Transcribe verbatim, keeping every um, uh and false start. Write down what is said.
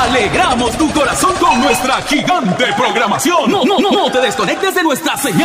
Alegramos tu corazón con nuestra gigante programación. No, no, no, no te desconectes de nuestra señal.